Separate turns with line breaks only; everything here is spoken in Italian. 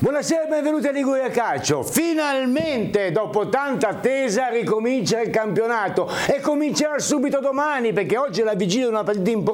Buonasera e benvenuti a Liguria Calcio. Finalmente, dopo tanta attesa, ricomincia il campionato e comincerà subito domani, perché oggi è la vigilia di una partita importante.